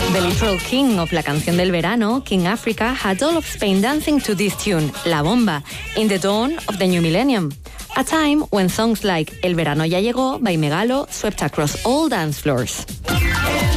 The literal king of la canción del verano, King Africa, had all of Spain dancing to this tune, La Bomba, in the dawn of the new millennium. A time when songs like El verano ya llegó by Megalo swept across all dance floors.